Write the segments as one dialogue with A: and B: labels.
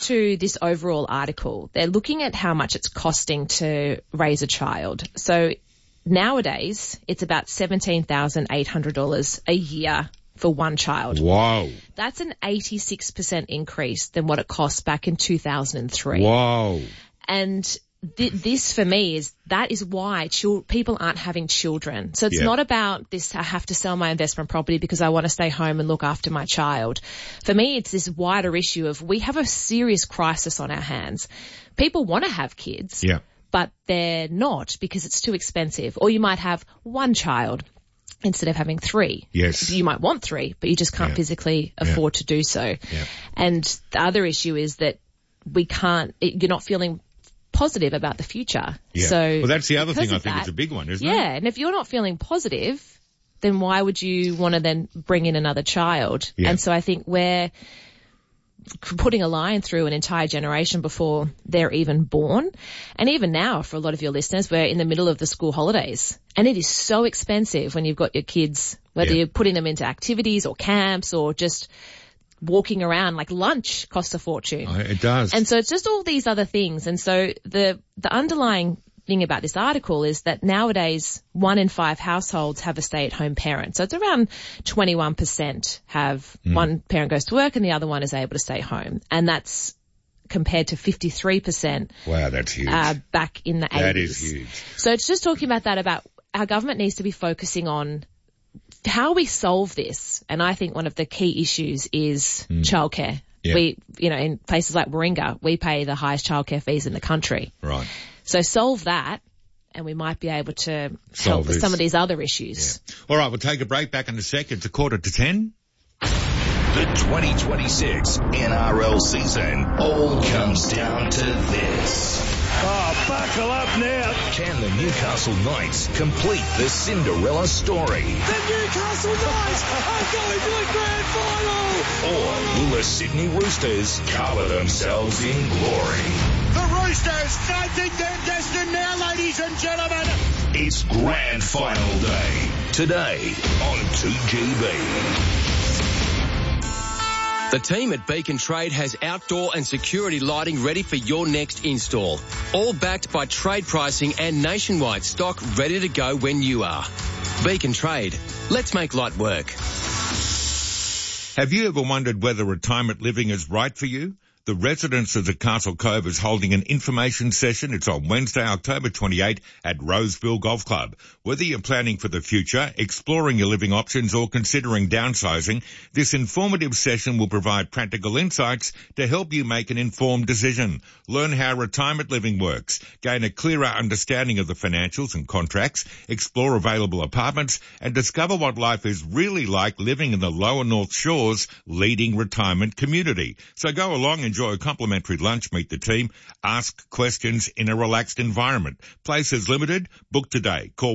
A: to this overall article, they're looking at how much it's costing to raise a child. So nowadays, it's about $17,800 a year for one child.
B: Wow.
A: That's an 86% increase than what it cost back in 2003.
B: Wow.
A: And this for me that is why people aren't having children. So it's not about this, I have to sell my investment property because I want to stay home and look after my child. For me, it's this wider issue of we have a serious crisis on our hands. People want to have kids, but they're not because it's too expensive. Or you might have one child instead of having three.
B: Yes.
A: You might want three, but you just can't physically afford to do so.
B: Yeah.
A: And the other issue is that you're not feeling positive about the future.
B: Yeah.
A: So
B: well, that's the other thing I think is a big one, isn't it?
A: Yeah, and if you're not feeling positive, then why would you want to then bring in another child?
B: Yeah.
A: And so I think we're putting a line through an entire generation before they're even born. And even now, for a lot of your listeners, we're in the middle of the school holidays. And it is so expensive when you've got your kids, whether you're putting them into activities or camps or just walking around. Like lunch costs a fortune.
B: Oh, it does.
A: And so it's just all these other things. And so the underlying thing about this article is that nowadays 1 in 5 households have a stay-at-home parent. So it's around 21% have one parent goes to work and the other one is able to stay home. And that's compared to 53%.
B: Wow, that's huge.
A: Back in the 80s.
B: That is huge.
A: So it's just talking about that, about our government needs to be focusing on how we solve this. And I think one of the key issues is childcare.
B: Yeah.
A: We, in places like Warringah, we pay the highest childcare fees in the country.
B: Right.
A: So solve that and we might be able to help with some of these other issues.
B: Yeah. All right, we'll take a break. Back in a sec. It's 9:45.
C: The 2026 NRL season all comes down to this.
D: Oh, buckle up now.
C: Can the Newcastle Knights complete the Cinderella story?
D: The Newcastle Knights are going to the grand final.
C: Or will the Sydney Roosters cover themselves in glory?
D: The Roosters, I think they're destined now, ladies and gentlemen.
C: It's grand final day. Today on 2GB.
E: The team at Beacon Trade has outdoor and security lighting ready for your next install. All backed by trade pricing and nationwide stock ready to go when you are. Beacon Trade. Let's make light work.
B: Have you ever wondered whether retirement living is right for you? The Residences at Castle Cove is holding an information session. It's on Wednesday, October 28 at Roseville Golf Club. Whether you're planning for the future, exploring your living options or considering downsizing, this informative session will provide practical insights to help you make an informed decision. Learn how retirement living works, gain a clearer understanding of the financials and contracts, explore available apartments and discover what life is really like living in the Lower North Shore's leading retirement community. So go along, enjoy a complimentary lunch, meet the team, ask questions in a relaxed environment. Places limited. Book today. Call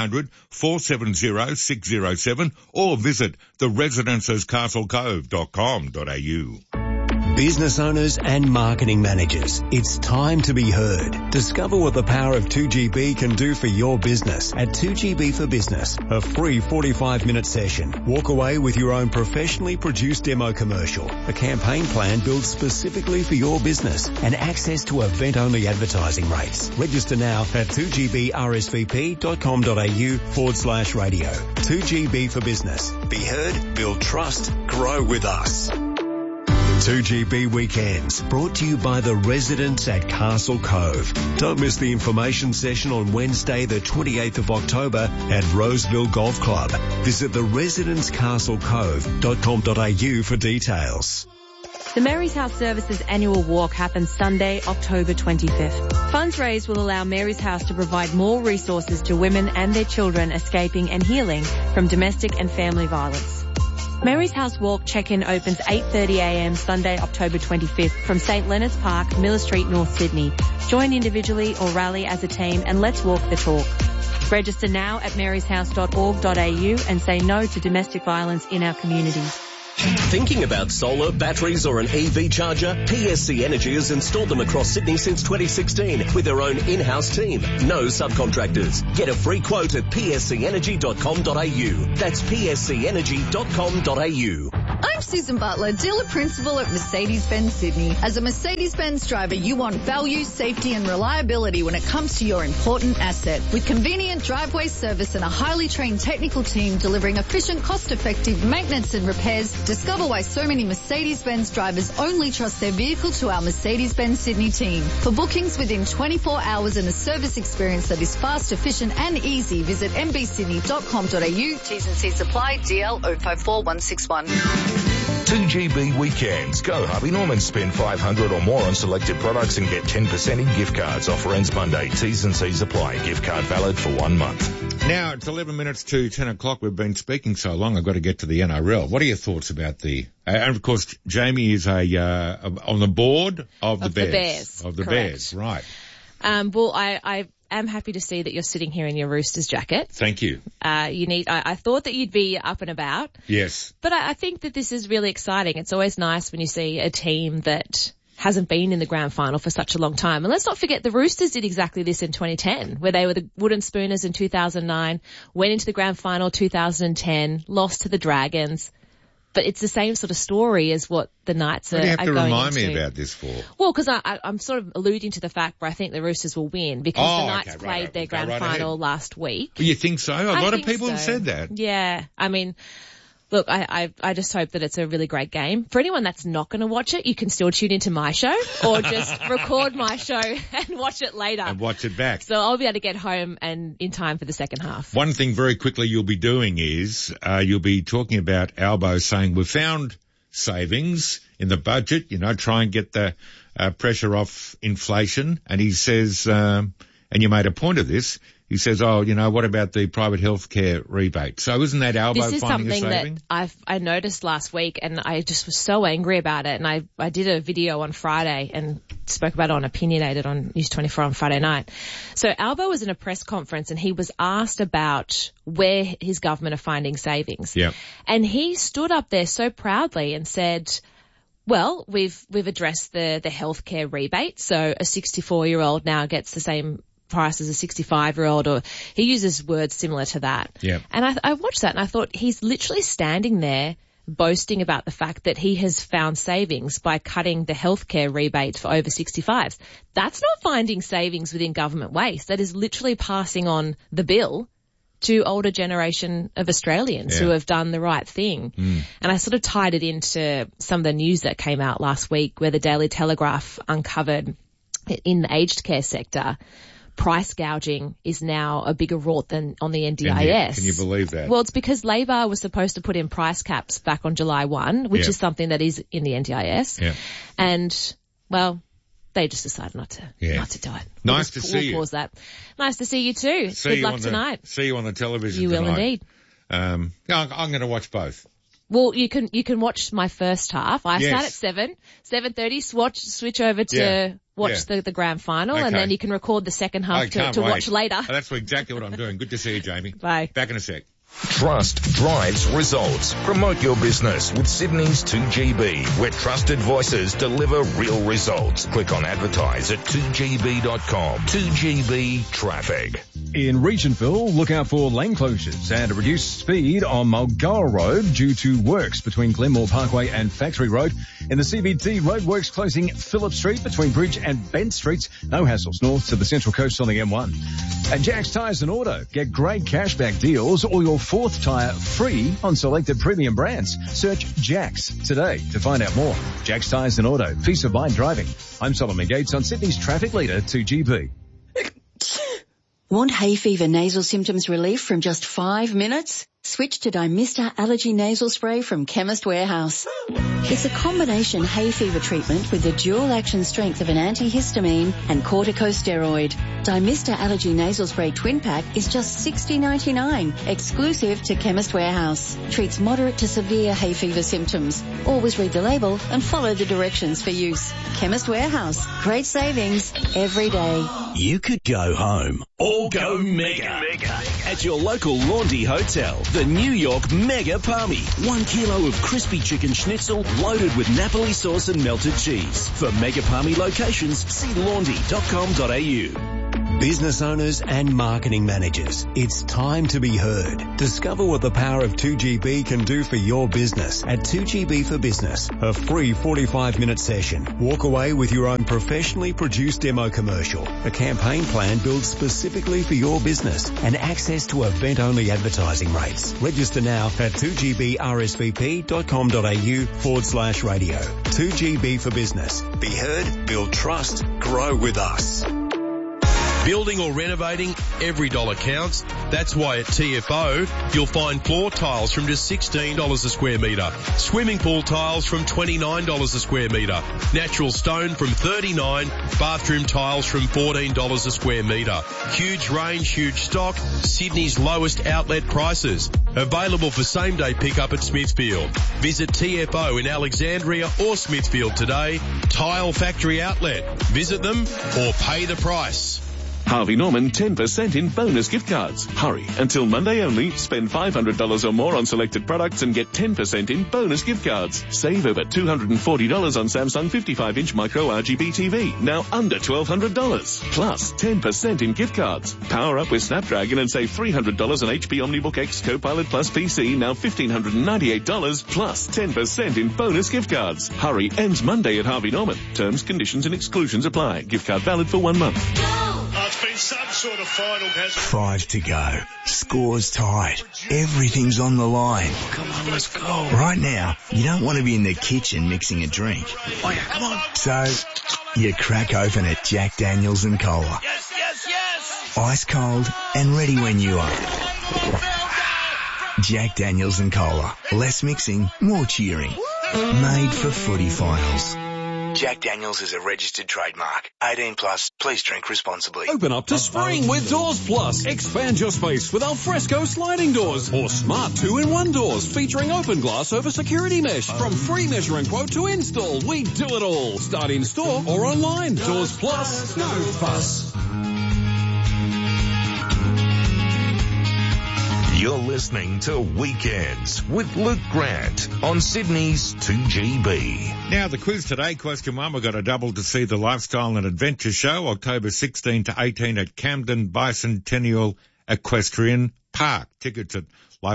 B: 1-800-470-607 or visit theresidencescastlecove.com.au.
F: Business owners and marketing managers, it's time to be heard. Discover what the power of 2GB can do for your business at 2GB for Business, a free 45-minute session. Walk away with your own professionally produced demo commercial, a campaign plan built specifically for your business, and access to event-only advertising rates. Register now at 2gbrsvp.com.au/radio. 2GB for Business. Be heard, build trust, grow with us. 2GB Weekends, brought to you by the residents at Castle Cove. Don't miss the information session on Wednesday, the 28th of October at Roseville Golf Club. Visit theresidencecastlecove.com.au for details.
G: The Mary's House Services annual walk happens Sunday, October 25th. Funds raised will allow Mary's House to provide more resources to women and their children escaping and healing from domestic and family violence. Mary's House Walk check-in opens 8:30am Sunday, October 25th from St Leonard's Park, Miller Street, North Sydney. Join individually or rally as a team and let's walk the talk. Register now at maryshouse.org.au and say no to domestic violence in our communities.
H: Thinking about solar, batteries or an EV charger? PSC Energy has installed them across Sydney since 2016 with their own in-house team. No subcontractors. Get a free quote at pscenergy.com.au. That's pscenergy.com.au.
I: I'm Susan Butler, dealer principal at Mercedes-Benz Sydney. As a Mercedes-Benz driver, you want value, safety and reliability when it comes to your important asset. With convenient driveway service and a highly trained technical team delivering efficient, cost-effective maintenance and repairs, discover why so many Mercedes-Benz drivers only trust their vehicle to our Mercedes-Benz Sydney team. For bookings within 24 hours and a service experience that is fast, efficient and easy, visit mbsydney.com.au. T's and C's apply. DL 054161.
C: 2GB weekends. Go Harvey Norman. Spend $500 or more on selected products and get 10% in gift cards. Offer ends Monday. T's and C's apply. Gift card valid for 1 month.
B: Now, it's 11 minutes to 10 o'clock. We've been speaking so long, I've got to get to the NRL. What are your thoughts about and of course, Jamie is on the board of the Bears. Of the Bears, right.
A: Well, I am happy to see that you're sitting here in your Roosters jacket.
B: Thank you.
A: I thought that you'd be up and about.
B: Yes.
A: But I think that this is really exciting. It's always nice when you see a team that hasn't been in the grand final for such a long time. And let's not forget the Roosters did exactly this in 2010, where they were the Wooden Spooners in 2009, went into the grand final 2010, lost to the Dragons. But it's the same sort of story as what the Knights are going into.
B: What do you have to remind me about this for?
A: Well, because I'm sort of alluding to the fact where I think the Roosters will win because the Knights played their grand final last week.
B: You think so? A lot of people have said that.
A: Yeah. I mean, look, I just hope that it's a really great game. For anyone that's not going to watch it, you can still tune into my show or just record my show and watch it later.
B: And watch it back.
A: So I'll be able to get home and in time for the second half.
B: One thing very quickly you'll be doing is you'll be talking about Albo saying we've found savings in the budget, try and get the pressure off inflation. And he says, and you made a point of this, he says, what about the private healthcare rebate? So isn't that Albo finding a saving?
A: This is something that I noticed last week and I just was so angry about it. And I did a video on Friday and spoke about it on Opinionated on News 24 on Friday night. So Albo was in a press conference and he was asked about where his government are finding savings.
B: Yeah.
A: And he stood up there so proudly and said, well, we've addressed the healthcare rebate. So a 64-year-old now gets the same price as a 65-year-old, or he uses words similar to that.
B: Yeah.
A: And I watched that and I thought he's literally standing there boasting about the fact that he has found savings by cutting the healthcare rebate for over 65s. That's not finding savings within government waste. That is literally passing on the bill to older generation of Australians who have done the right thing. And I sort of tied it into some of the news that came out last week where the Daily Telegraph uncovered in the aged care sector, price gouging is now a bigger rort than on the NDIS.
B: Can you believe that?
A: Well, it's because Labor was supposed to put in price caps back on July 1, which is something that is in the NDIS.
B: Yeah.
A: And, well, they just decided not to do it.
B: Nice to see you.
A: We'll pause that. Nice to see you too. Good luck tonight.
B: See you on the television
A: tonight. You will indeed.
B: I'm going to watch both.
A: Well, you can watch my first half. I start at 7:30, switch over to watch the grand final, and then you can record the second half to watch later.
B: Oh, that's exactly what I'm doing. Good to see you, Jamie.
A: Bye.
B: Back in a sec.
C: Trust drives results. Promote your business with Sydney's 2GB, where trusted voices deliver real results. Click on advertise at 2gb.com. 2GB Traffic.
J: In Regentville, look out for lane closures and a reduced speed on Mulgoa Road due to works between Glenmore Parkway and Factory Road. In the CBD, roadworks closing Phillip Street between Bridge and Bent Streets. No hassles north to the Central Coast on the M1. At Jack's Tyres and Auto, get great cashback deals or your fourth tyre free on selected premium brands. Search Jack's today to find out more. Jack's Tyres and Auto, peace of mind driving. I'm Solomon Gates on Sydney's traffic leader 2GB.
K: Want hay fever nasal symptoms relief from just 5 minutes? Switch to Dymista Allergy Nasal Spray from Chemist Warehouse. It's a combination hay fever treatment with the dual action strength of an antihistamine and corticosteroid. Dymista Allergy Nasal Spray Twin Pack is just $60.99, exclusive to Chemist Warehouse. Treats moderate to severe hay fever symptoms. Always read the label and follow the directions for use. Chemist Warehouse. Great savings every day.
H: You could go home or go mega at your local Laundry Hotel. The New York Mega Palmy. 1 kilo of crispy chicken schnitzel loaded with Napoli sauce and melted cheese. For Mega Palmy locations, see laundry.com.au.
F: Business owners and marketing managers, it's time to be heard. Discover what the power of 2GB can do for your business at 2GB for Business, a free 45-minute session. Walk away with your own professionally produced demo commercial, a campaign plan built specifically for your business, and access to event-only advertising rates. Register now at 2gbrsvp.com.au/radio. 2GB for Business. Be heard, build trust, grow with us.
L: Building or renovating, every dollar counts. That's why at TFO, you'll find floor tiles from just $16 a square metre, swimming pool tiles from $29 a square metre, natural stone from $39, bathroom tiles from $14 a square metre. Huge range, huge stock, Sydney's lowest outlet prices. Available for same-day pickup at Smithfield. Visit TFO in Alexandria or Smithfield today. Tile Factory Outlet. Visit them or pay the price.
M: Harvey Norman 10% in bonus gift cards. Hurry, until Monday only. Spend $500 or more on selected products and get 10% in bonus gift cards. Save over $240 on Samsung 55-inch micro RGB TV, now under $1,200. Plus 10% in gift cards. Power up with Snapdragon and save $300 on HP OmniBook X Copilot Plus PC, now $1,598, plus 10% in bonus gift cards. Hurry, ends Monday at Harvey Norman. Terms, conditions and exclusions apply. Gift card valid for 1 month.
D: It's been some sort of final, hasn't it?
N: 5 to go. Score's tied. Everything's on the line.
D: Come on, let's go.
N: Right now, you don't want to be in the kitchen mixing a drink.
D: Oh yeah, come on.
N: So, you crack open a Jack Daniels and Cola.
D: Yes, yes, yes.
N: Ice cold and ready when you are. Jack Daniels and Cola. Less mixing, more cheering. Made for footy finals. Jack Daniels is a registered trademark. 18 plus. Please drink responsibly.
O: Open up to spring with Doors Plus. Expand your space with alfresco sliding doors or smart 2-in-1 doors featuring open glass over security mesh. From free measuring quote to install, we do it all. Start in store or online. Doors Plus, no fuss.
C: You're listening to Weekends with Luke Grant on Sydney's 2GB.
B: Now, the quiz today, question 1, we've got a double to see the Lifestyle and Adventure Show, October 16 to 18 at Camden Bicentennial Equestrian Park. Tickets at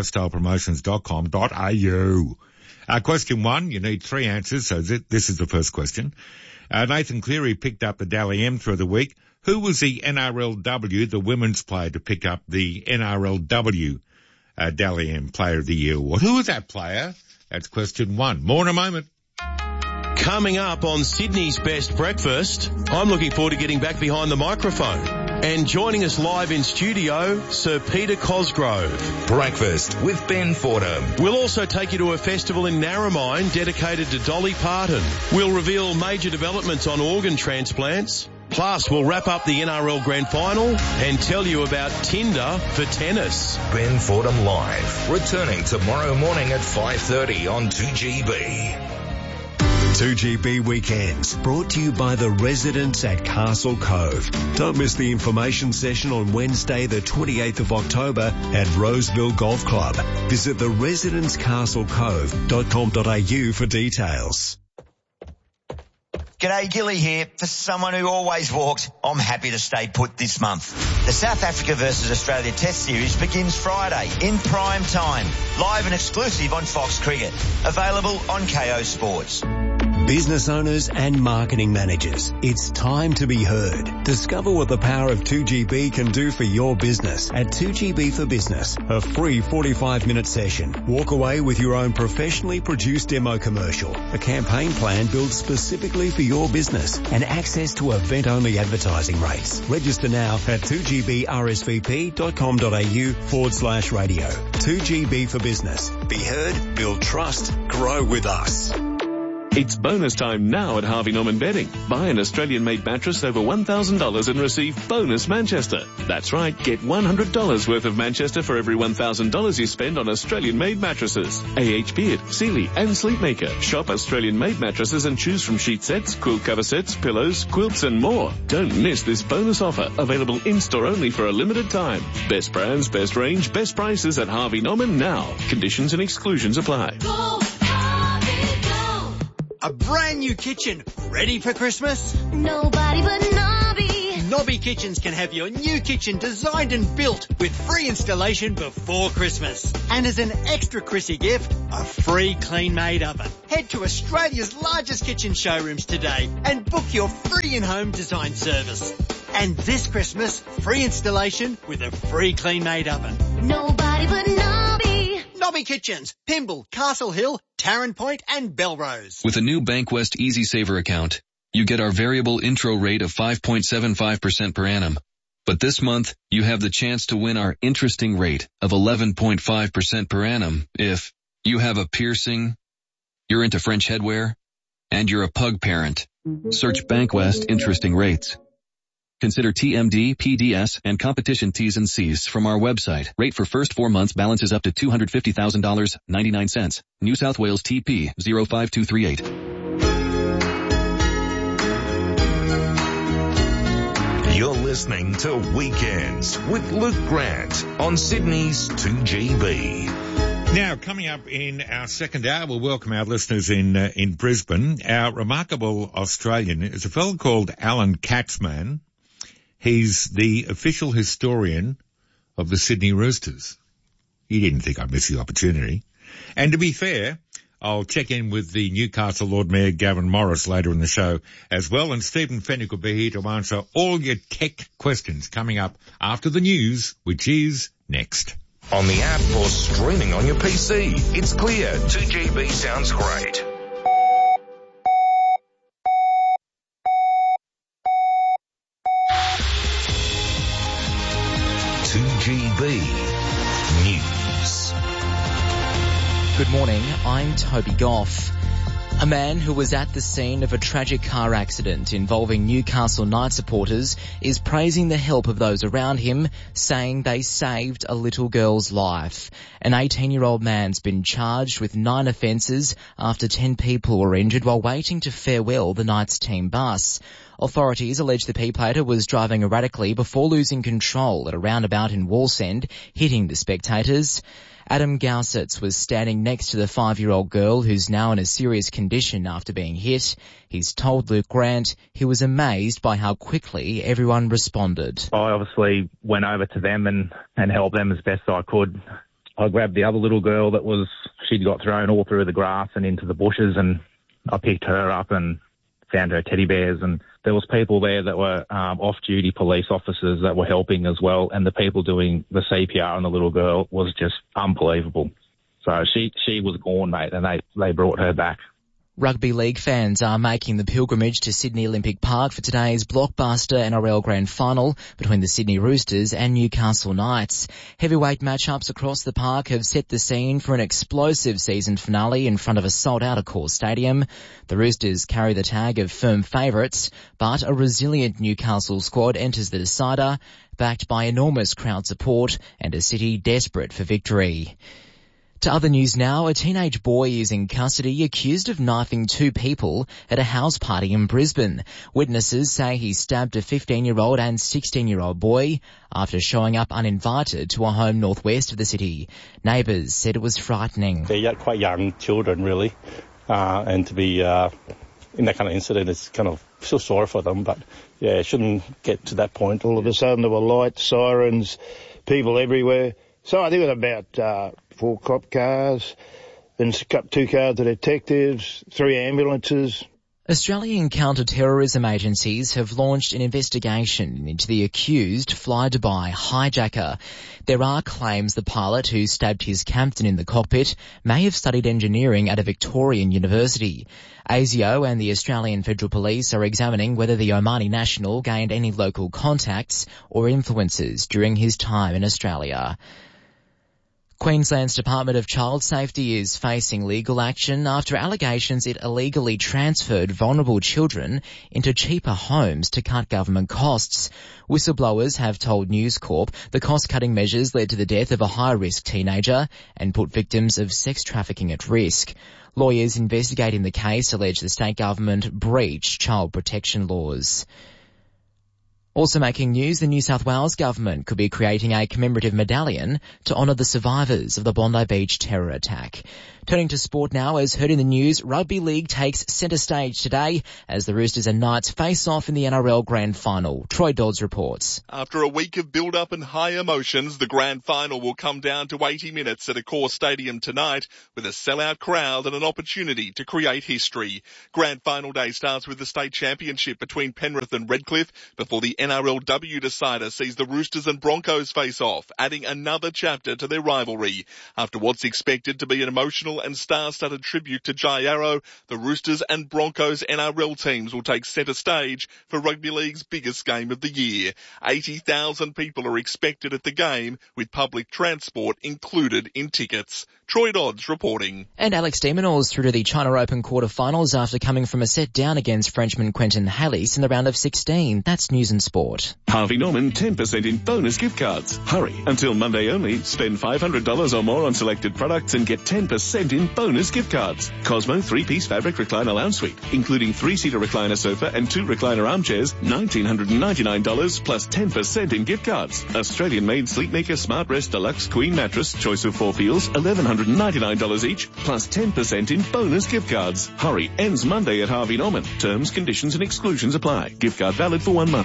B: lifestylepromotions.com.au. Question 1, you need 3 answers, so this is the first question. Nathan Cleary picked up the Dally M through the week. Who was the NRLW, the women's player, to pick up the NRLW Dally M Player of the Year award? Who was that player? That's question 1. More in a moment.
L: Coming up on Sydney's Best Breakfast, I'm looking forward to getting back behind the microphone. And joining us live in studio, Sir Peter Cosgrove.
C: Breakfast with Ben Fordham.
L: We'll also take you to a festival in Narromine dedicated to Dolly Parton. We'll reveal major developments on organ transplants. Plus, we'll wrap up the NRL Grand Final and tell you about Tinder for tennis.
C: Ben Fordham Live, returning tomorrow morning at 5:30 on 2GB.
F: 2GB Weekends, brought to you by the residents at Castle Cove. Don't miss the information session on Wednesday the 28th of October at Roseville Golf Club. Visit theresidentscastlecove.com.au for details.
P: G'day, Gilly here. For someone who always walks, I'm happy to stay put this month. The South Africa versus Australia Test Series begins Friday in prime time. Live and exclusive on Fox Cricket. Available on KO Sports.
F: Business owners and marketing managers, it's time to be heard. Discover what the power of 2GB can do for your business at 2GB for Business, a free 45-minute session. Walk away with your own professionally produced demo commercial, a campaign plan built specifically for your business, and access to event-only advertising rates. Register now at 2gbrsvp.com.au/radio. 2GB for Business. Be heard, build trust, grow with us.
M: It's bonus time now at Harvey Norman Bedding. Buy an Australian-made mattress over $1,000 and receive bonus Manchester. That's right, get $100 worth of Manchester for every $1,000 you spend on Australian-made mattresses. AH Beard, Sealy and Sleepmaker. Shop Australian-made mattresses and choose from sheet sets, quilt cover sets, pillows, quilts and more. Don't miss this bonus offer, available in-store only for a limited time. Best brands, best range, best prices at Harvey Norman now. Conditions and exclusions apply.
Q: A brand new kitchen, ready for Christmas?
R: Nobody but Nobby.
Q: Nobby Kitchens can have your new kitchen designed and built with free installation before Christmas. And as an extra Chrissy gift, a free clean-made oven. Head to Australia's largest kitchen showrooms today and book your free in-home design service. And this Christmas, free installation with a free clean-made oven.
R: Nobody but Nobby.
Q: Nobby Kitchens, Pymble, Castle Hill, Tarrant Point and Belrose.
S: With a new Bankwest Easy Saver account, you get our variable intro rate of 5.75% per annum. But this month, you have the chance to win our interesting rate of 11.5% per annum if you have a piercing, you're into French headwear, and you're a pug parent. Search Bankwest Interesting Rates. Consider TMD, PDS, and competition T's and C's from our website. Rate for first 4 months balances up to $250,000, 99 cents. New South Wales TP 05238.
C: You're listening to Weekends with Luke Grant on Sydney's 2GB.
B: Now, coming up in our second hour, we'll welcome our listeners in Brisbane. Our remarkable Australian is a fellow called Alan Katzman. He's the official historian of the Sydney Roosters. He didn't think I'd miss the opportunity. And to be fair, I'll check in with the Newcastle Lord Mayor Gavin Morris later in the show as well, and Stephen Fennick will be here to answer all your tech questions coming up after the news, which is next.
C: On the app or streaming on your PC, it's clear 2GB sounds great. News.
T: Good morning, I'm Toby Goff. A man who was at the scene of a tragic car accident involving Newcastle Knights supporters is praising the help of those around him, saying they saved a little girl's life. An 18-year-old man's been charged with 9 offences after 10 people were injured while waiting to farewell the Knights team bus. Authorities allege the P-plater was driving erratically before losing control at a roundabout in Wallsend, hitting the spectators. Adam Gausitz was standing next to the 5-year-old girl who's now in a serious condition after being hit. He's told Luke Grant he was amazed by how quickly everyone responded.
U: I obviously went over to them and helped them as best I could. I grabbed the other little girl she'd got thrown all through the grass and into the bushes, and I picked her up and found her teddy bears, and there was people there that were off-duty police officers that were helping as well, and the people doing the CPR on the little girl was just unbelievable. So she was gone, mate, and they brought her back.
T: Rugby league fans are making the pilgrimage to Sydney Olympic Park for today's blockbuster NRL Grand Final between the Sydney Roosters and Newcastle Knights. Heavyweight matchups across the park have set the scene for an explosive season finale in front of a sold-out Accor Stadium. The Roosters carry the tag of firm favourites, but a resilient Newcastle squad enters the decider, backed by enormous crowd support and a city desperate for victory. To other news now, a teenage boy is in custody accused of knifing 2 people at a house party in Brisbane. Witnesses say he stabbed a 15-year-old and 16-year-old boy after showing up uninvited to a home northwest of the city. Neighbours said it was frightening.
V: They're quite young children, really, and to be in that kind of incident, it's kind of feel sorry for them, but yeah, it shouldn't get to that point.
W: All of a sudden there were lights, sirens, people everywhere. So I think it was about 4 cop cars, then 2 cars of detectives, 3 ambulances.
T: Australian counter-terrorism agencies have launched an investigation into the accused Fly Dubai hijacker. There are claims the pilot who stabbed his captain in the cockpit may have studied engineering at a Victorian university. ASIO and the Australian Federal Police are examining whether the Omani national gained any local contacts or influences during his time in Australia. Queensland's Department of Child Safety is facing legal action after allegations it illegally transferred vulnerable children into cheaper homes to cut government costs. Whistleblowers have told News Corp the cost-cutting measures led to the death of a high-risk teenager and put victims of sex trafficking at risk. Lawyers investigating the case allege the state government breached child protection laws. Also making news, the New South Wales government could be creating a commemorative medallion to honour the survivors of the Bondi Beach terror attack. Turning to sport now, as heard in the news, Rugby League takes centre stage today as the Roosters and Knights face off in the NRL Grand Final. Troy Dodds reports.
E: After a week of build-up and high emotions, the Grand Final will come down to 80 minutes at Accor Stadium tonight with a sellout crowd and an opportunity to create history. Grand Final day starts with the state championship between Penrith and Redcliffe before the NRLW decider sees the Roosters and Broncos face off, adding another chapter to their rivalry. After what's expected to be an emotional and star-studded tribute to Jai Arrow, the Roosters and Broncos NRL teams will take centre stage for Rugby League's biggest game of the year. 80,000 people are expected at the game, with public transport included in tickets. Troy Dodds reporting.
T: And Alex de Minaur's through to the China Open quarterfinals after coming from a set down against Frenchman Quentin Halys in the round of 16. That's news and sport.
M: Harvey Norman 10% in bonus gift cards. Hurry. Until Monday only, spend $500 or more on selected products and get 10% in bonus gift cards. Cosmo 3-piece fabric recliner lounge suite, including 3-seater recliner sofa and 2 recliner armchairs, $1,999 plus 10% in gift cards. Australian-made Sleepmaker Smart Rest Deluxe Queen Mattress, choice of 4 feels, $1,199 each, plus 10% in bonus gift cards. Hurry, ends Monday at Harvey Norman. Terms, conditions and exclusions apply. Gift card valid for 1 month.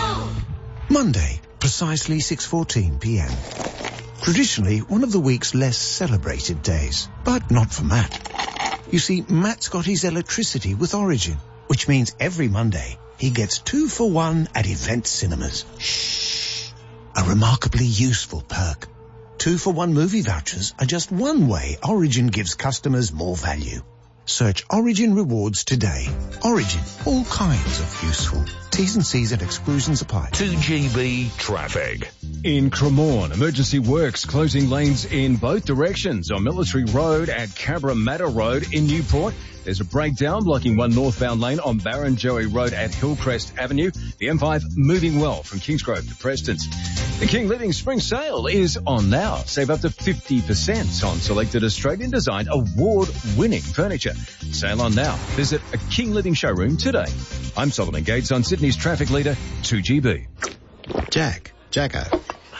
G: Monday, precisely 6:14 p.m. Traditionally one of the week's less celebrated days, but not for Matt. You see, Matt's got his electricity with Origin, which means every Monday he gets 2 for 1 at Event Cinemas. Shh. A remarkably useful perk. 2 for 1 movie vouchers are just one way Origin gives customers more value. Search Origin Rewards today. Origin, all kinds of useful. T's and C's and exclusions apply.
C: 2GB traffic.
J: In Cremorne, emergency works closing lanes in both directions on Military Road and Cabramatta Road in Newport. There's a breakdown blocking one northbound lane on Barrenjoey Road at Hillcrest Avenue. The M5 moving well from Kingsgrove to Prestons. The King Living Spring Sale is on now. Save up to 50% on selected Australian-designed award-winning furniture. Sale on now. Visit a King Living showroom today. I'm Solomon Gates on Sydney's traffic leader, 2GB.
I: Jacko.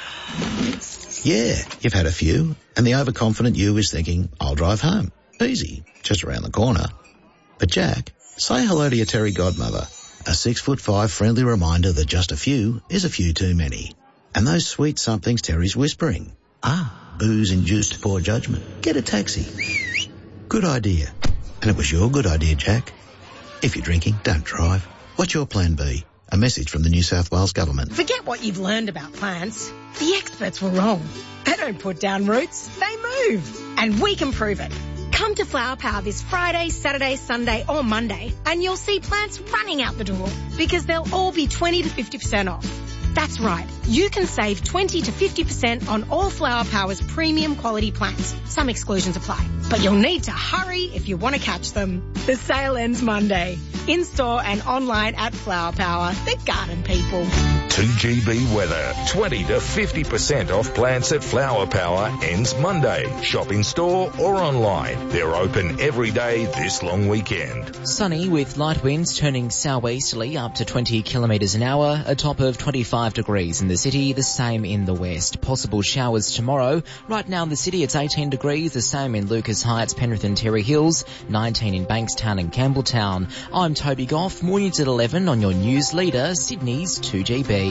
I: Yeah, you've had a few, and the overconfident you is thinking, I'll drive home. Easy, just around the corner. But Jack, say hello to your Terry godmother. A 6'5" friendly reminder that just a few is a few too many. And those sweet somethings Terry's whispering. Booze-induced poor judgment. Get a taxi. Good idea. And it was your good idea, Jack. If you're drinking, don't drive. What's your plan B? A message from the New South Wales Government.
X: Forget what you've learned about plants. The experts were wrong. They don't put down roots, they move. And we can prove it. Come to Flower Power this Friday, Saturday, Sunday or Monday and you'll see plants running out the door because they'll all be 20 to 50% off. That's right. You can save 20 to 50% on all Flower Power's premium quality plants. Some exclusions apply. But you'll need to hurry if you want to catch them. The sale ends Monday. In-store and online at Flower Power. The garden people.
C: 2GB weather. 20 to 50% off plants at Flower Power ends Monday. Shop in store or online. They're open every day this long weekend.
T: Sunny with light winds turning southeasterly up to 20 kilometres an hour, a top of 25 degrees in the city, the same in the west. Possible showers tomorrow. Right now in the city it's 18 degrees, the same in Lucas Heights, Penrith and Terry Hills, 19 in Bankstown and Campbelltown. I'm Toby Goff, more news at 11 on your news leader, Sydney's 2GB.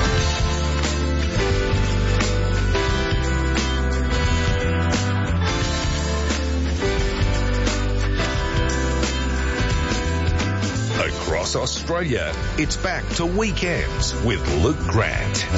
C: Across Australia, it's back to Weekends with Luke Grant.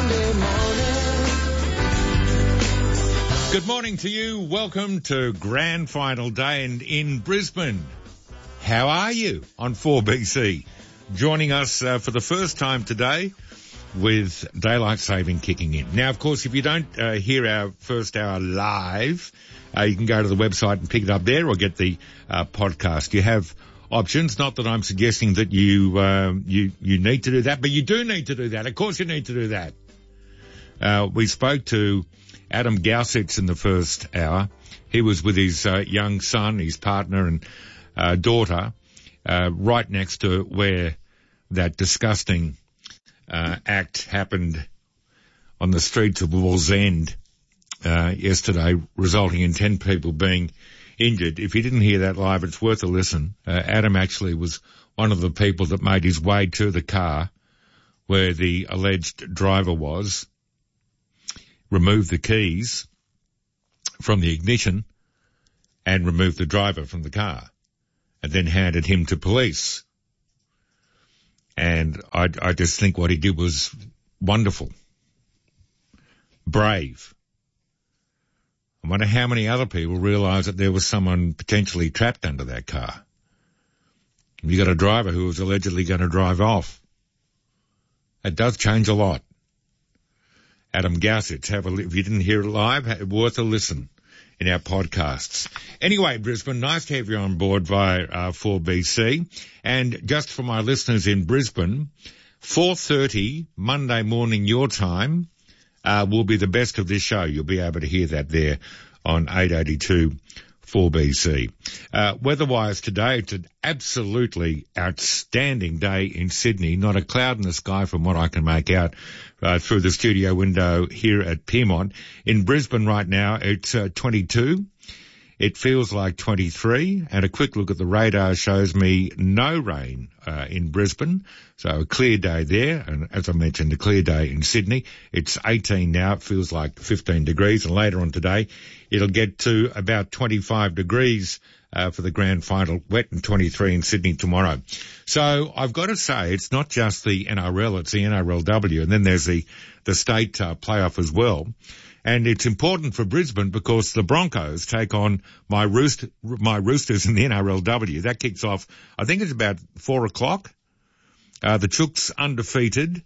B: Good morning to you. Welcome to Grand Final Day in Brisbane. How are you on 4BC? Joining us for the first time today with daylight saving kicking in. Now, of course, if you don't hear our first hour live, you can go to the website and pick it up there or get the podcast. You have options. Not that I'm suggesting that you need to do that, but you do need to do that. Of course you need to do that. We spoke to Adam Gausitz in the first hour. He was with his young son, his partner and daughter, right next to where that disgusting act happened on the streets of Wallsend yesterday, resulting in 10 people being injured. If you didn't hear that live, it's worth a listen. Adam actually was one of the people that made his way to the car where the alleged driver was, removed the keys from the ignition and removed the driver from the car, and then handed him to police. And I just think what he did was wonderful. Brave. I wonder how many other people realise that there was someone potentially trapped under that car. You got a driver who was allegedly going to drive off. It does change a lot. Adam Gousich, if you didn't hear it live, worth a listen in our podcasts. Anyway, Brisbane, nice to have you on board via 4BC. And just for my listeners in Brisbane, 4:30 Monday morning your time will be the best of this show. You'll be able to hear that there on 882 4BC. Weather-wise today, it's an absolutely outstanding day in Sydney. Not a cloud in the sky from what I can make out through the studio window here at Piedmont. In Brisbane right now, it's 22. It feels like 23, and a quick look at the radar shows me no rain in Brisbane, so a clear day there, and as I mentioned, a clear day in Sydney. It's 18 now, it feels like 15 degrees, and later on today it'll get to about 25 degrees for the grand final, wet, and 23 in Sydney tomorrow. So I've got to say, it's not just the NRL, it's the NRLW, and then there's the state playoff as well. And it's important for Brisbane because the Broncos take on my Roosters in the NRLW. That kicks off, I think it's about 4 o'clock. The Chooks undefeated.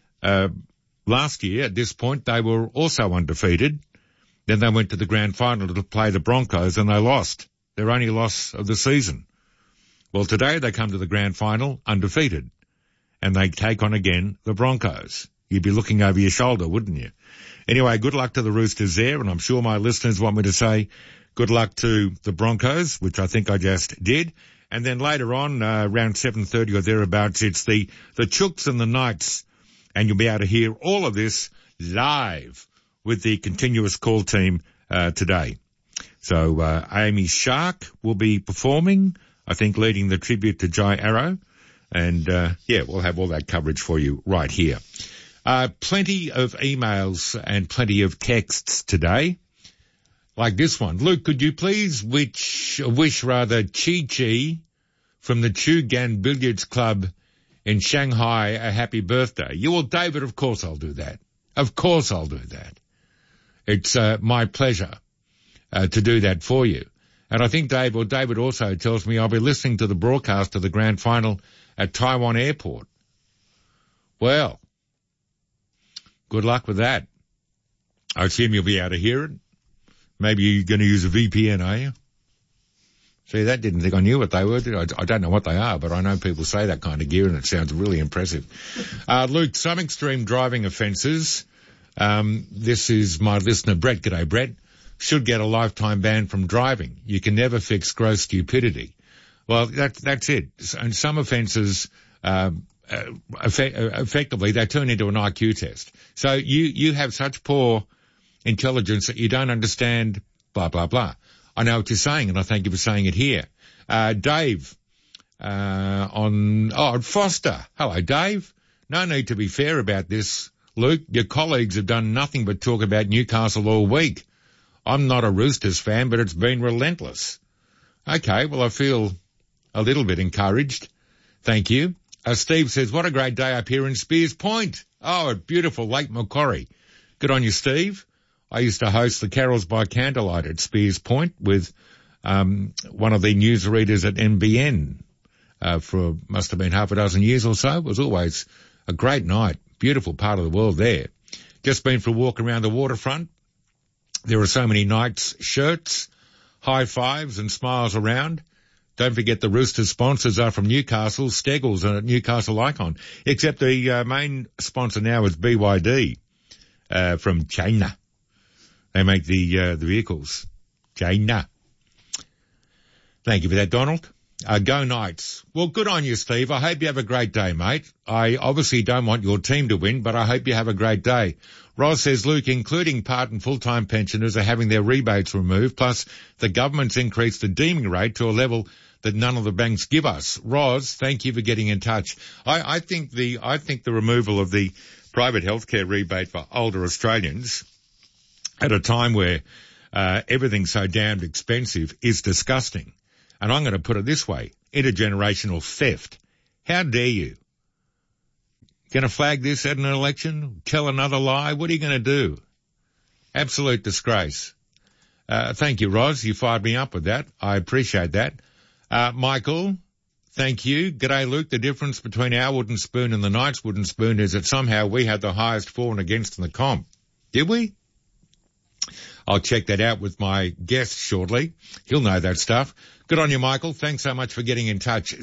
B: Last year, at this point, they were also undefeated. Then they went to the grand final to play the Broncos and they lost. Their only loss of the season. Well, today they come to the grand final undefeated. And they take on again the Broncos. You'd be looking over your shoulder, wouldn't you? Anyway, good luck to the Roosters there, and I'm sure my listeners want me to say good luck to the Broncos, which I think I just did. And then later on, around 7:30 or thereabouts, it's the Chooks and the Knights, and you'll be able to hear all of this live with the continuous call team today. So Amy Shark will be performing, I think leading the tribute to Jai Arrow, and we'll have all that coverage for you right here. Plenty of emails and plenty of texts today, like this one. Luke, could you please wish Chi-Chi from the Chugan Billiards Club in Shanghai a happy birthday? Well, David, of course I'll do that. Of course I'll do that. It's my pleasure to do that for you. And I think David also tells me I'll be listening to the broadcast of the grand final at Taiwan Airport. Well, good luck with that. I assume you'll be able to hear it. Maybe you're going to use a VPN, are you? See, that didn't think I knew what they were. I don't know what they are, but I know people say that kind of gear and it sounds really impressive. Luke, some extreme driving offences. This is my listener, Brett. G'day, Brett. Should get a lifetime ban from driving. You can never fix gross stupidity. Well, that's it. And some offences, effectively, they turn into an IQ test. So you have such poor intelligence that you don't understand blah, blah, blah. I know what you're saying, and I thank you for saying it here. Dave, on Foster. Hello, Dave. No need to be fair about this, Luke. Your colleagues have done nothing but talk about Newcastle all week. I'm not a Roosters fan, but it's been relentless. Okay, well, I feel a little bit encouraged. Thank you. Steve says, what a great day up here in Spears Point. Oh, a beautiful Lake Macquarie. Good on you, Steve. I used to host the Carols by Candlelight at Spears Point with one of the newsreaders at NBN for must have been half a dozen years or so. It was always a great night. Beautiful part of the world there. Just been for a walk around the waterfront. There are so many Knights shirts, high fives and smiles around. Don't forget the Roosters sponsors are from Newcastle, Steggles and Newcastle Icon. Except the main sponsor now is BYD from China. They make the vehicles. China. Thank you for that, Donald. Go Knights. Well, good on you, Steve. I hope you have a great day, mate. I obviously don't want your team to win, but I hope you have a great day. Roz says, Luke, including part and full-time pensioners are having their rebates removed, plus the government's increased the deeming rate to a level that none of the banks give us. Roz, thank you for getting in touch. I think the removal of the private healthcare rebate for older Australians at a time where everything's so damned expensive is disgusting. And I'm going to put it this way, intergenerational theft. How dare you? Going to flag this at an election? Tell another lie? What are you going to do? Absolute disgrace. Thank you, Roz. You fired me up with that. I appreciate that. Michael, thank you. G'day, Luke. The difference between our wooden spoon and the Knights wooden spoon is that somehow we had the highest for and against in the comp. Did we? I'll check that out with my guest shortly. He'll know that stuff. Good on you, Michael. Thanks so much for getting in touch.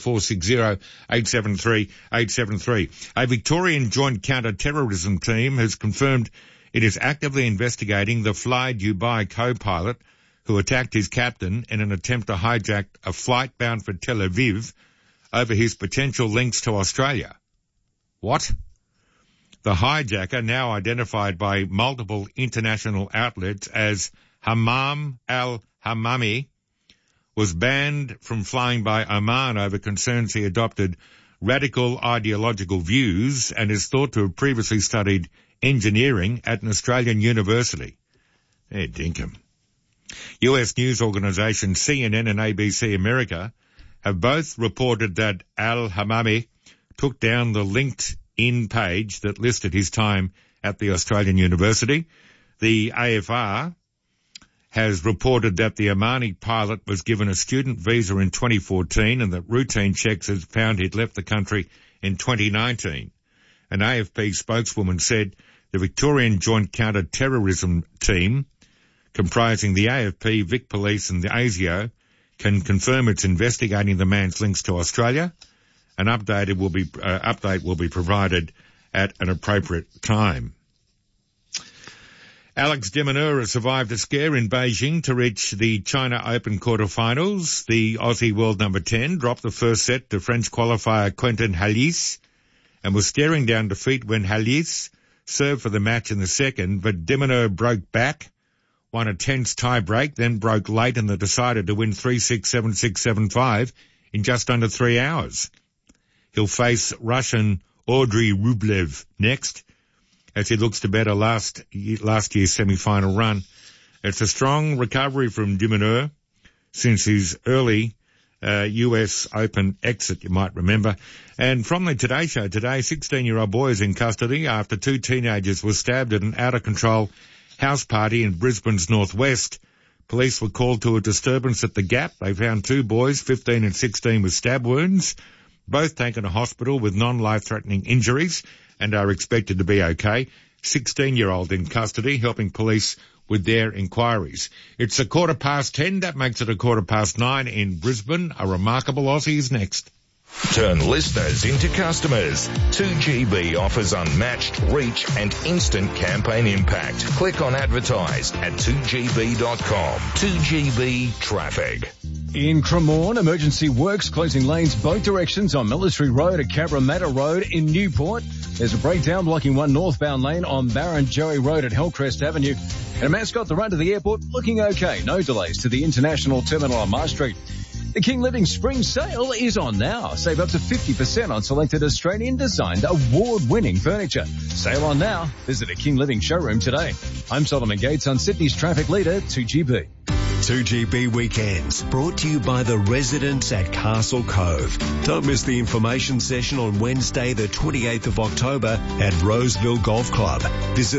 B: 0460-873-873. A Victorian Joint Counter-Terrorism team has confirmed it is actively investigating the Fly Dubai co-pilot who attacked his captain in an attempt to hijack a flight bound for Tel Aviv over his potential links to Australia. What? The hijacker, now identified by multiple international outlets as Hammam al-Hammami, was banned from flying by Oman over concerns he adopted radical ideological views and is thought to have previously studied engineering at an Australian university. Hey, dinkum. US news organisation CNN and ABC America have both reported that al-Hammami took down the LinkedIn page that listed his time at the Australian University. The AFR has reported that the Omani pilot was given a student visa in 2014 and that routine checks have found he'd left the country in 2019. An AFP spokeswoman said the Victorian Joint Counter-Terrorism Team, comprising the AFP, Vic Police and the ASIO, can confirm it's investigating the man's links to Australia. An update will be provided at an appropriate time. Alex de Minaur has survived a scare in Beijing to reach the China Open quarterfinals. The Aussie world number 10 dropped the first set to French qualifier Quentin Halys and was staring down defeat when Halys served for the match in the second, but de Minaur broke back, won a tense tie-break, then broke late and decided to win 3-6, 7-6, 7-5 in just under 3 hours. He'll face Russian Andrei Rublev next, as he looks to better last year's semi-final run. It's a strong recovery from de Minaur since his early US Open exit, you might remember. And from the Today Show today, 16-year-old boy is in custody after two teenagers were stabbed at an out-of-control house party in Brisbane's northwest. Police were called to a disturbance at the Gap. They found two boys, 15 and 16, with stab wounds, both taken to hospital with non-life-threatening injuries and are expected to be okay. 16-year-old in custody, helping police with their inquiries. It's 10:15. That makes it 9:15 in Brisbane. A remarkable Aussie is next.
C: Turn listeners into customers. 2GB offers unmatched reach and instant campaign impact. Click on advertise at 2GB.com. 2GB Traffic.
J: In Cremorne, emergency works closing lanes both directions on Military Road at Cabramatta Road. In Newport, there's a breakdown blocking one northbound lane on Barrenjoey Road at Hillcrest Avenue. And Mascot, the run to the airport, looking okay. No delays to the International Terminal on Mars Street. The King Living Spring Sale is on now. Save up to 50% on selected Australian-designed, award-winning furniture. Sale on now. Visit a King Living showroom today. I'm Solomon Gates on Sydney's traffic leader, 2GB.
F: 2GB Weekends, brought to you by the residents at Castle Cove. Don't miss the information session on Wednesday, the 28th of October at Roseville Golf Club. Visit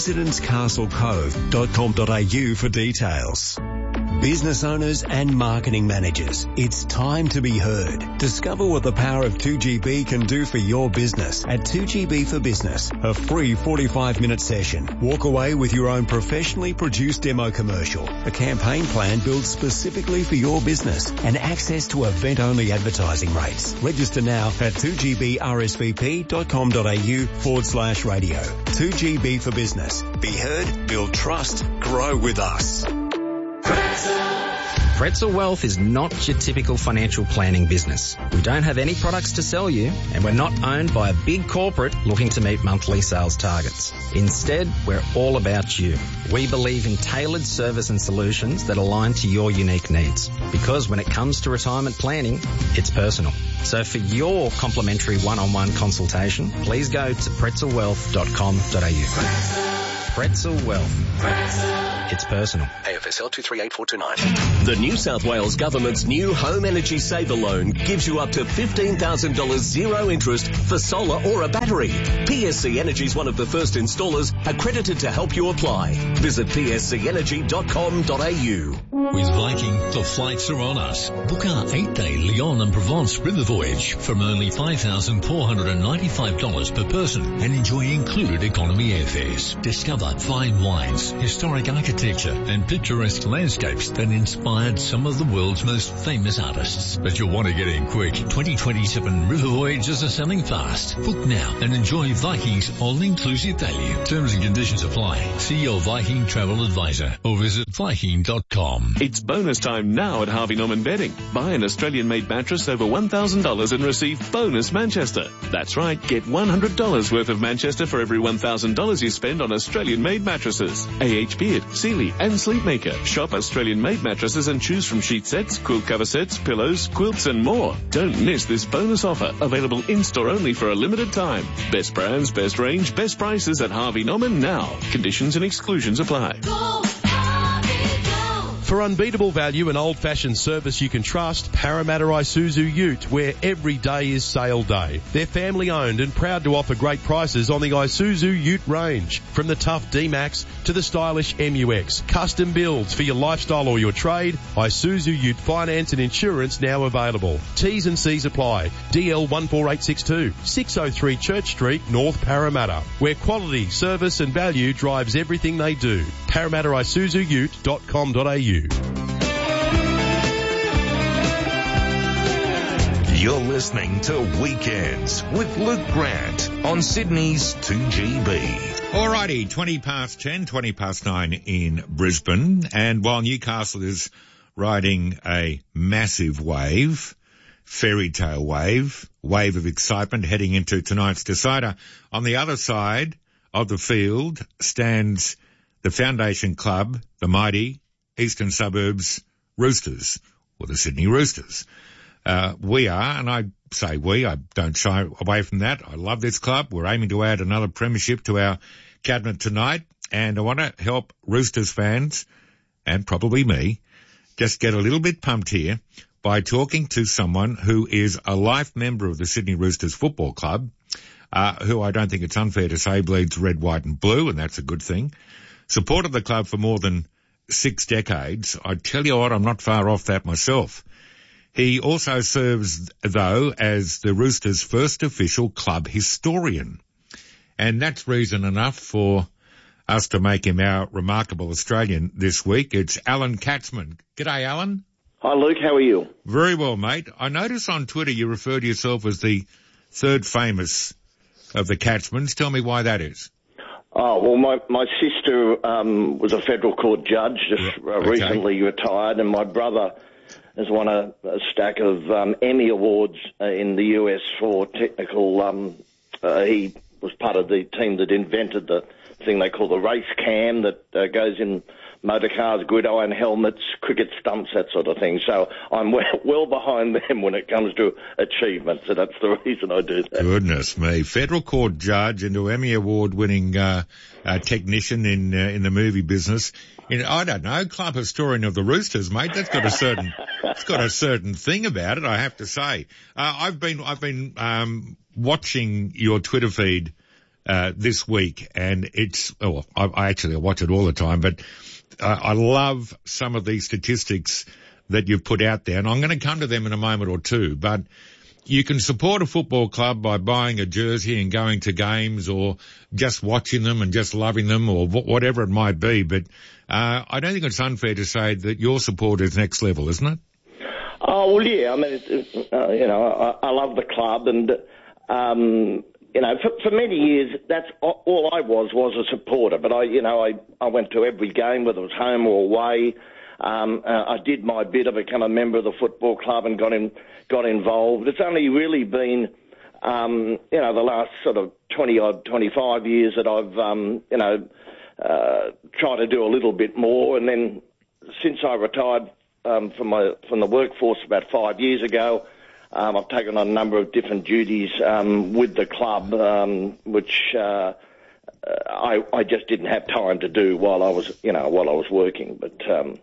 F: theresidentscastlecove.com.au for details. Business owners and marketing managers, it's time to be heard. Discover what the power of 2GB can do for your business at 2GB for Business, a free 45-minute session. Walk away with your own professionally produced demo commercial, a campaign plan built specifically for your business, and access to event-only advertising rates. Register now at 2gbrsvp.com.au/radio. 2GB for Business. Be heard, build trust, grow with us.
A: Pretzel Wealth is not your typical financial planning business. We don't have any products to sell you, and we're not owned by a big corporate looking to meet monthly sales targets. Instead, we're all about you. We believe in tailored service and solutions that align to your unique needs. Because when it comes to retirement planning, it's personal. So for your complimentary one-on-one consultation, please go to pretzelwealth.com.au. Pretzel Wealth. It's personal.
D: AFSL 238429. The New South Wales Government's new Home Energy Saver Loan gives you up to $15,000 zero interest for solar or a battery. PSC Energy is one of the first installers accredited to help you apply. Visit pscenergy.com.au.
H: With Viking, the flights are on us. Book our 8-day Lyon and Provence river voyage from only $5,495 per person and enjoy included economy airfares. Discover fine wines, historic architecture and picturesque landscapes that inspired some of the world's most famous artists. But you'll want to get in quick. 2027 river voyages are selling fast. Book now and enjoy Viking's all-inclusive value. Terms and conditions apply. See your Viking travel advisor or visit Viking.com.
M: It's bonus time now at Harvey Norman Bedding. Buy an Australian-made mattress over $1,000 and receive bonus Manchester. That's right, get $100 worth of Manchester for every $1,000 you spend on Australian-made mattresses. AH Beard, Sealy and Sleepmaker. Shop Australian-made mattresses and choose from sheet sets, quilt cover sets, pillows, quilts and more. Don't miss this bonus offer, available in-store only for a limited time. Best brands, best range, best prices at Harvey Norman now. Conditions and exclusions apply.
L: For unbeatable value and old-fashioned service you can trust, Parramatta Isuzu Ute, where every day is sale day. They're family-owned and proud to offer great prices on the Isuzu Ute range. From the tough D-Max to the stylish MUX. Custom builds for your lifestyle or your trade. Isuzu Ute finance and insurance now available. T's and C's apply. DL 14862, 603 Church Street, North Parramatta, where quality, service and value drives everything they do. ParramattaIsuzuUte.com.au.
C: You're listening to Weekends with Luke Grant on Sydney's 2GB.
B: Alrighty, 9 in Brisbane. And while Newcastle is riding a massive wave, fairy tale wave of excitement heading into tonight's decider, on the other side of the field stands the Foundation Club, the mighty Eastern Suburbs Roosters, or the Sydney Roosters. We are, and I say we, I don't shy away from that. I love this club. We're aiming to add another premiership to our cabinet tonight, and I want to help Roosters fans, and probably me, just get a little bit pumped here by talking to someone who is a life member of the Sydney Roosters Football Club, who I don't think it's unfair to say bleeds red, white and blue, and that's a good thing. Supported the club for more than 6 decades. I tell you what, I'm not far off that myself. He also serves, though, as the Roosters' first official club historian. And that's reason enough for us to make him our remarkable Australian this week. It's Alan Katzman. G'day, Alan.
K: Hi, Luke. How are you?
B: Very well, mate. I notice on Twitter you refer to yourself as the third famous of the Katzmans. Tell me why that is.
K: Oh, well, my sister was a federal court judge, just recently retired, and my brother has won a stack of Emmy Awards in the US for technical. He was part of the team that invented the thing they call the race cam that goes in motor cars, gridiron helmets, cricket stumps, that sort of thing. So I'm well behind them when it comes to achievement. So that's the reason I do that.
B: Goodness me. Federal court judge into Emmy Award winning technician in the movie business. I don't know, club historian of the Roosters, mate. That's got a certain it's got a certain thing about it, I have to say. I've been watching your Twitter feed this week, and it's I watch it all the time, but I love some of these statistics that you've put out there, and I'm going to come to them in a moment or two, but you can support a football club by buying a jersey and going to games, or just watching them and just loving them, or whatever it might be, but I don't think it's unfair to say that your support is next level, isn't it?
K: Oh, well, yeah. I mean, I love the club, and for many years, that's all I was a supporter. But I went to every game, whether it was home or away. I did my bit. I became a member of the football club and got involved. It's only really been, the last sort of 25 years that I've, tried to do a little bit more. And then since I retired from the workforce about 5 years ago, I've taken on a number of different duties with the club, which I just didn't have time to do while I was working. But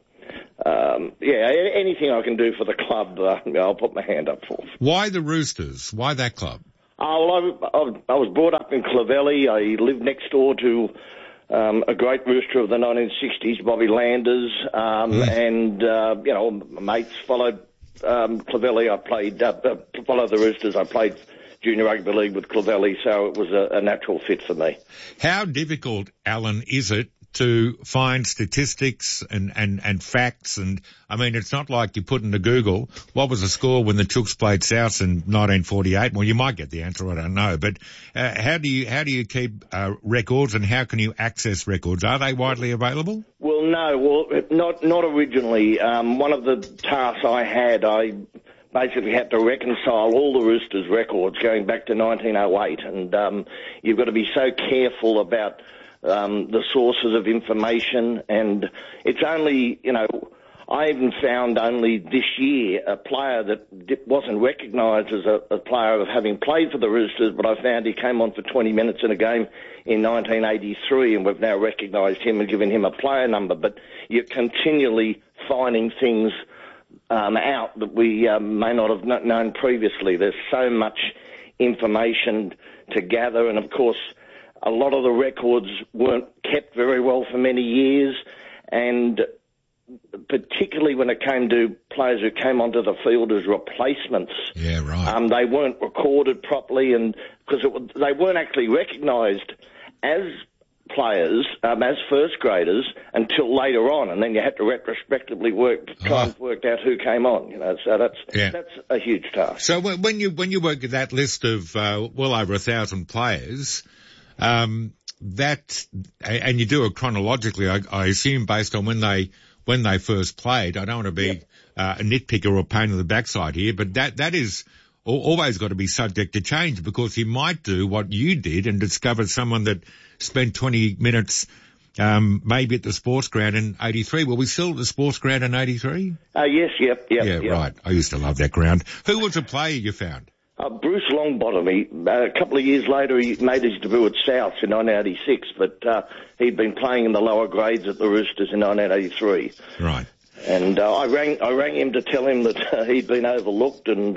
K: anything I can do for the club, I'll put my hand up for.
B: Why the Roosters? Why that club?
K: I was brought up in Clovelly. I lived next door to a great rooster of the 1960s, Bobby Landers, and mates followed Clovelly. I followed the Roosters. I played junior rugby league with Clovelly, so it was a natural fit for me.
B: How difficult, Alan, is it to find statistics and facts? And I mean, it's not like you put into Google, what was the score when the Chooks played Souths in 1948? Well, you might get the answer, I don't know. But how do you keep records, and how can you access records? Are they widely available?
K: Well, no. Not originally. One of the tasks I had, I basically had to reconcile all the Roosters records going back to 1908. And you've got to be so careful about the sources of information, and it's only, I even found only this year a player that wasn't recognised as a player of having played for the Roosters, but I found he came on for 20 minutes in a game in 1983, and we've now recognised him and given him a player number. But you're continually finding things out that we may not have known previously. There's so much information to gather, and of course, a lot of the records weren't kept very well for many years, and particularly when it came to players who came onto the field as replacements.
B: Yeah, right.
K: They weren't recorded properly, and because they weren't actually recognised as players, as first graders, until later on, and then you had to retrospectively work out who came on. So that's a huge task.
B: So when you work at that list of well over 1,000 players, and you do it chronologically, I assume, based on when they first played. I don't want to be a nitpicker or a pain in the backside here, but that is always got to be subject to change, because you might do what you did and discover someone that spent 20 minutes maybe at the sports ground in 83. Were we still at the sports ground in 83?
K: Yes, yep.
B: Yeah, right. I used to love that ground. Who was a player you found?
K: Bruce Longbottom. A couple of years later, he made his debut at Souths in 1986, but he'd been playing in the lower grades at the Roosters in 1983.
B: Right.
K: And I rang him to tell him that he'd been overlooked, and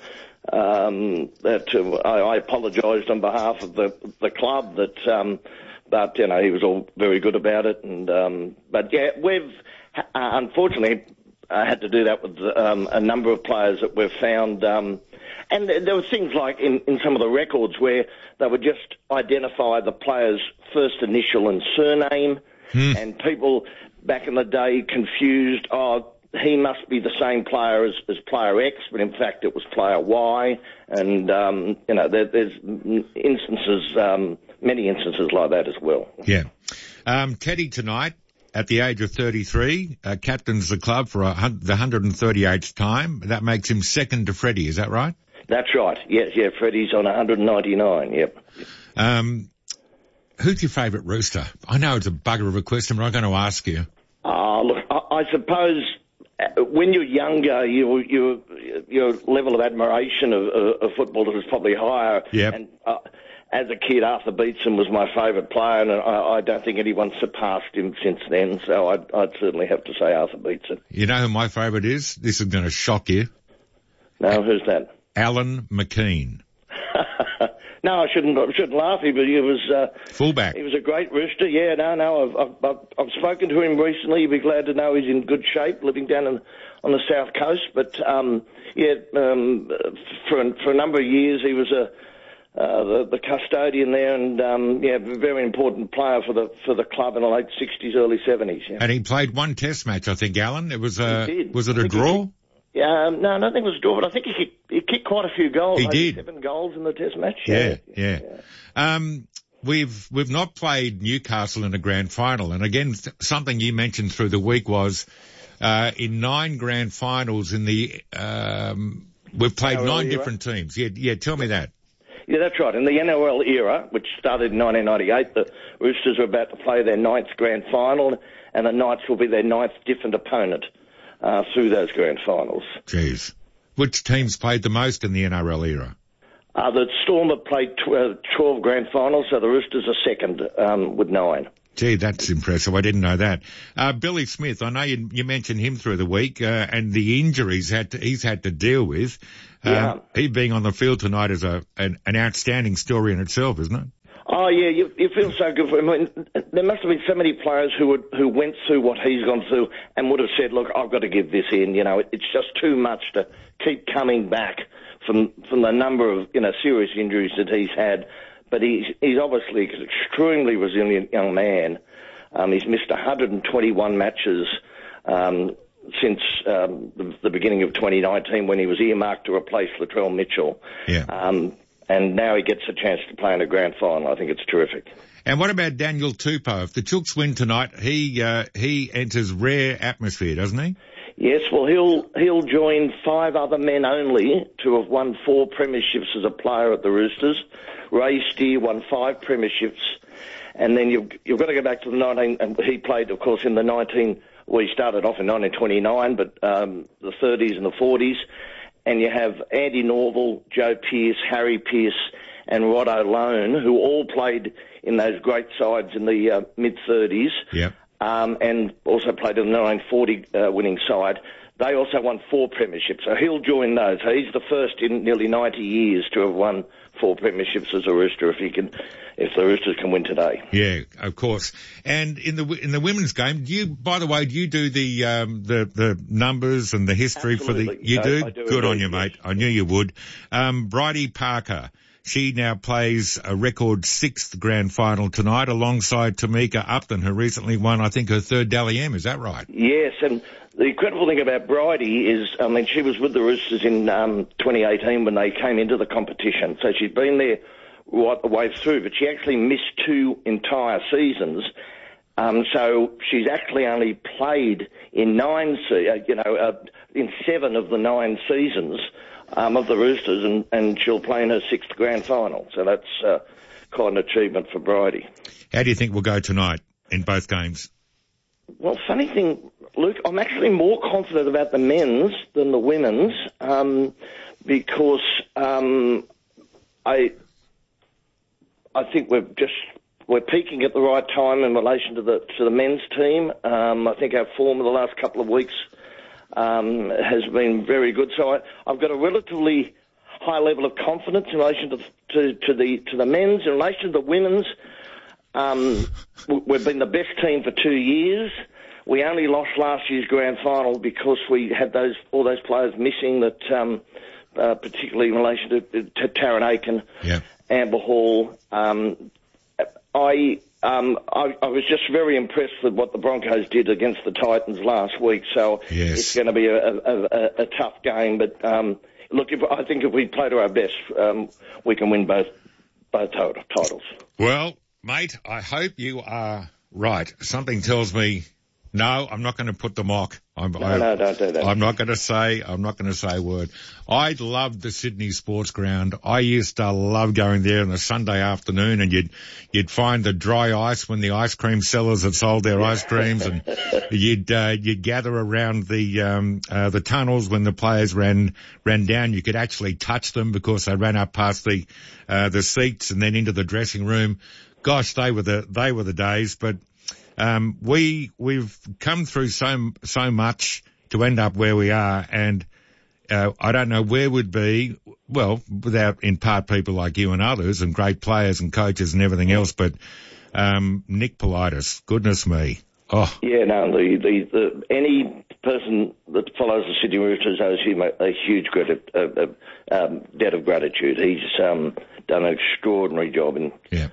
K: that I apologised on behalf of the club. But he was all very good about it. And we've unfortunately had to do that with a number of players that we've found. And there were things like in some of the records where they would just identify the player's first initial and surname, and people back in the day confused, he must be the same player as player X, but in fact it was player Y. And, there's instances, many instances like that as well.
B: Yeah. Teddy tonight, at the age of 33, captains the club for the 138th time. That makes him second to Freddie, is that right?
K: That's right. Yes, Freddie's on 199, yep.
B: Who's your favourite Rooster? I know it's a bugger of a question, but I'm going to ask you.
K: Look, I suppose when you're younger, your level of admiration of footballers is probably higher.
B: Yep.
K: And as a kid, Arthur Beetson was my favourite player, and I don't think anyone's surpassed him since then, so I'd certainly have to say Arthur Beetson.
B: You know who my favourite is? This is going to shock you.
K: No, who's that?
B: Alan McKean.
K: No, I shouldn't laugh. He was
B: fullback.
K: He was a great Rooster. Yeah, no. I've spoken to him recently. You'd be glad to know he's in good shape, living down on the south coast. But for a number of years he was the custodian there, and very important player for the club in the late 60s, early 70s. Yeah.
B: And he played one Test match, I think, Alan. It was was it a draw?
K: No, I don't think it was a draw, but I think he kicked quite a few goals.
B: He did.
K: 7 goals in the Test match.
B: Yeah. We've not played Newcastle in a grand final, and again, something you mentioned through the week was in 9 grand finals in the, we've played
K: NRL
B: 9
K: era?
B: different teams. Yeah, tell me that.
K: Yeah, that's right. In the NRL era, which started in 1998, the Roosters are about to play their 9th grand final, and the Knights will be their 9th different opponent through those grand finals.
B: Jeez. Which teams played the most in the NRL era?
K: The Storm have played 12 grand finals, so the Roosters are second with 9.
B: Gee, that's impressive. I didn't know that. Billy Smith, I know you mentioned him through the week, and the injuries he's had to deal with. He being on the field tonight is an outstanding story in itself, isn't it?
K: Oh yeah, you feel so good for him. I mean, there must have been so many players who went through what he's gone through and would have said, "Look, I've got to give this in." You know, it's just too much to keep coming back from the number of serious injuries that he's had. But he's obviously an extremely resilient young man. He's missed 121 matches since the beginning of 2019 when he was earmarked to replace Latrell Mitchell.
B: Yeah.
K: And now he gets a chance to play in a grand final. I think it's terrific.
B: And what about Daniel Tupou? If the Chooks win tonight, he enters rare atmosphere, doesn't he?
K: Yes, well, he'll join 5 other men only to have won 4 premierships as a player at the Roosters. Ray Steer won 5 premierships, and then you've got to go back to the 19. And he played, of course, in the 19. Well, he started off in 1929, but the 30s and the 40s. And you have Andy Norval, Joe Pearce, Harry Pearce, and Rod O'Lone, who all played in those great sides in the mid-30s.
B: Yep.
K: And also played in the 1940 winning side. They also won 4 premierships, so he'll join those. So he's the first in nearly 90 years to have won 4 premierships as a Rooster if the Roosters can win today.
B: Yeah, of course. And in the women's game, do you do the numbers and the history?
K: Absolutely.
B: You do?
K: I do
B: Good on
K: indeed,
B: you, mate. I knew you would. Bridie Parker. She now plays a record 6th grand final tonight alongside Tamika Upton, who recently won, I think, her 3rd Dally M. Is that right?
K: Yes, and the incredible thing about Bridie is, she was with the Roosters in 2018 when they came into the competition. So she's been there right the way through, but she actually missed 2 entire seasons. So she's actually only played in 7 of the 9 seasons of the Roosters, and she'll play in her 6th grand final. So that's quite an achievement for Bridie.
B: How do you think we'll go tonight in both games?
K: Well, funny thing, Luke, I'm actually more confident about the men's than the women's because I think we're peaking at the right time in relation to the men's team. I think our form of the last couple of weeks has been very good. So I've got a relatively high level of confidence in relation to the men's. In relation to the women's, we've been the best team for 2 years. We only lost last year's grand final because we had all those players missing that, particularly in relation to Taryn Aiken, Amber Hall. I was just very impressed with what the Broncos did against the Titans last week, so it's going to be a tough game. But look, I think if we play to our best, we can win both titles.
B: Well, mate, I hope you are right. Something tells me, no, I'm not going to put the mock.
K: No, don't do that.
B: I'm not going to say a word. I loved the Sydney Sports Ground. I used to love going there on a Sunday afternoon, and you'd find the dry ice when the ice cream sellers had sold their ice creams, and you'd gather around the tunnels when the players ran down. You could actually touch them because they ran up past the seats and then into the dressing room. Gosh, they were the days, but we've come through so much to end up where we are, and I don't know where we'd be, well, without in part people like you and others and great players and coaches and everything else, but Nick Politis, goodness me. Oh.
K: Yeah, no, any person that follows the Sydney Roosters owes him a huge debt of gratitude. He's done an extraordinary job he's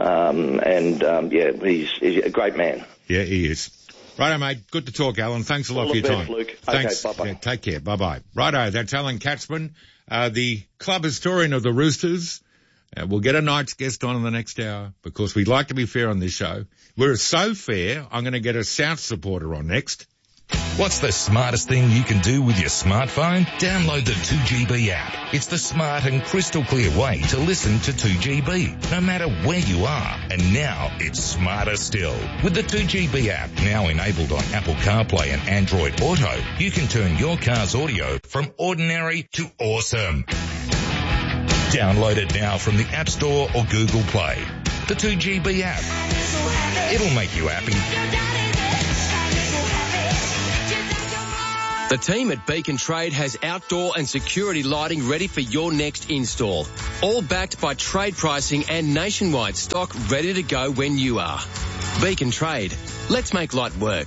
K: a great man.
B: Yeah, he is. Righto, mate. Good to talk, Alan. Thanks a lot for your time.
K: Luke.
B: Thanks.
K: Okay, bye-bye.
B: Yeah, take care. Bye-bye. Righto, that's Alan Katzman, the club historian of the Roosters. We'll get a night's guest on in the next hour because we'd like to be fair on this show. We're so fair, I'm going to get a South supporter on next.
C: What's the smartest thing you can do with your smartphone? Download the 2GB app. It's the smart and crystal clear way to listen to 2GB, no matter where you are. And now it's smarter still. With the 2GB app now enabled on Apple CarPlay and Android Auto, you can turn your car's audio from ordinary to awesome. Download it now from the App Store or Google Play. The 2GB app. It'll make you happy.
N: The team at Beacon Trade has outdoor and security lighting ready for your next install. All backed by trade pricing and nationwide stock ready to go when you are. Beacon Trade. Let's make light work.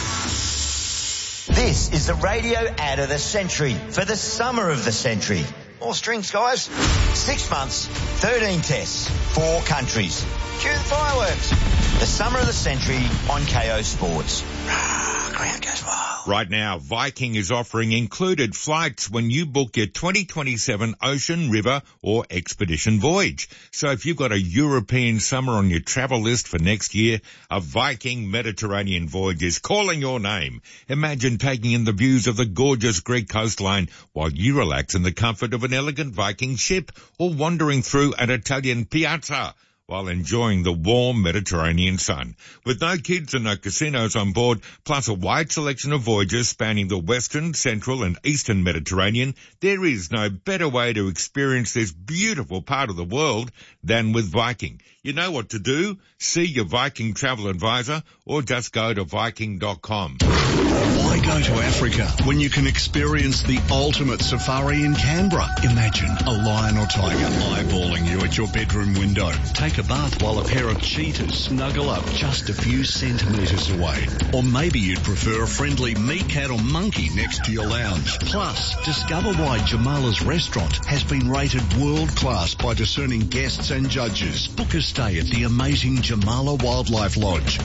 O: This is the radio ad of the century for the summer of the century. More strings, guys. 6 months, 13 tests, 4 countries. Cue the fireworks. The summer of the century on KO Sports. Ground goes wild.
B: Right now, Viking is offering included flights when you book your 2027 ocean, river or expedition voyage. So if you've got a European summer on your travel list for next year, a Viking Mediterranean voyage is calling your name. Imagine taking in the views of the gorgeous Greek coastline while you relax in the comfort of an elegant Viking ship, or wandering through an Italian piazza while enjoying the warm Mediterranean sun. With no kids and no casinos on board, plus a wide selection of voyages spanning the western, central and eastern Mediterranean, there is no better way to experience this beautiful part of the world than with Viking. You know what to do. See your Viking travel advisor or just go to Viking.com.
P: Why go to Africa when you can experience the ultimate safari in Canberra? Imagine a lion or tiger eyeballing you at your bedroom window. Take a bath while a pair of cheetahs snuggle up just a few centimetres away. Or maybe you'd prefer a friendly meerkat or monkey next to your lounge. Plus, discover why Jamala's restaurant has been rated world class by discerning guests and judges. Book a stay at the amazing Jamala Wildlife Lodge,